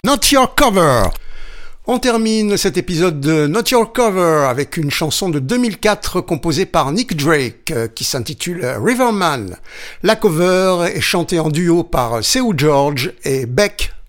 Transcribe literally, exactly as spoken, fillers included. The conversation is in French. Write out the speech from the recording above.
Not Your Cover. On termine cet épisode de Not Your Cover avec une chanson de deux mille quatre composée par Nick Drake euh, qui s'intitule Riverman. La cover est chantée en duo par Seu George et Beck